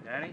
Danny?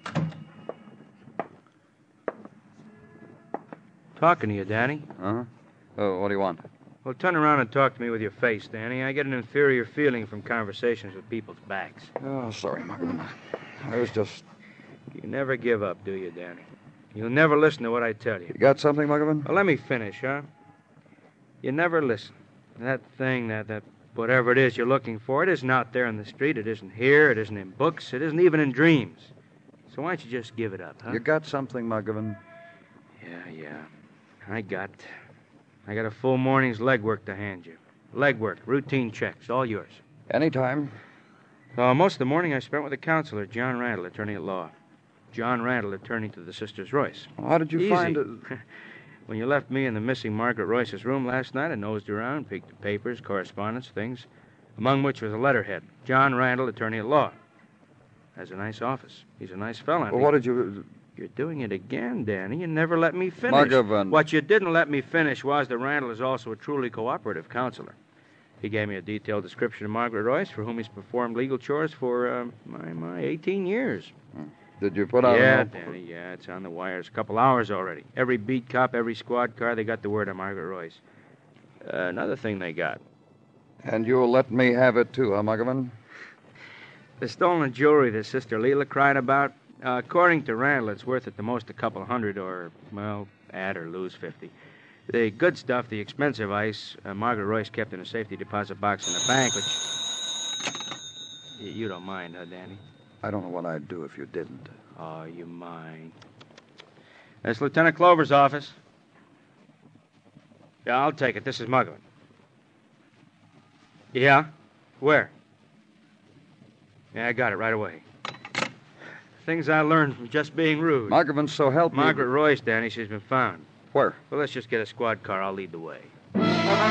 Talking to you, Danny. Uh-huh. Oh, what do you want? Well, turn around and talk to me with your face, Danny. I get an inferior feeling from conversations with people's backs. Oh, sorry, Muggavan. I was just... You never give up, do you, Danny? You'll never listen to what I tell you. You got something, Muggavan? Well, let me finish, huh? You never listen. That thing, that whatever it is you're looking for, it isn't out there in the street. It isn't here. It isn't in books. It isn't even in dreams. So why don't you just give it up, huh? You got something, Muggavan? Yeah. I got a full morning's legwork to hand you. Legwork, routine checks, all yours. Anytime. Most of the morning I spent with the counselor, John Randall, attorney at law. John Randall, attorney to the Sisters Royce. Well, how did you find it? When you left me in the missing Margaret Royce's room last night, I nosed around, peeked at papers, correspondence, things, among which was a letterhead. John Randall, attorney at law. Has a nice office. He's a nice fellow. Well, what did you... You're doing it again, Danny. You never let me finish. Muggavan. What you didn't let me finish was that Randall is also a truly cooperative counselor. He gave me a detailed description of Margaret Royce, for whom he's performed legal chores for, my 18 years. Did you put out Yeah, an... Danny, yeah, it's on the wires. A couple hours already. Every beat cop, every squad car, they got the word on Margaret Royce. Another thing they got. And you'll let me have it, too, huh, Muggavan? The stolen jewelry that Sister Leela cried about, according to Randall, it's worth at the most a couple hundred or, well, add or lose 50. The good stuff, the expensive ice, Margaret Royce kept in a safety deposit box in the bank, which... You don't mind, huh, Danny? I don't know what I'd do if you didn't. Oh, you mind. That's Lieutenant Clover's office. Yeah, I'll take it. This is Muggavan. Yeah? Where? Yeah, I got it right away. Things I learned from just being rude. Muggavan, so help me... Margaret Royce, Danny, she's been found. Where? Well, let's just get a squad car. I'll lead the way.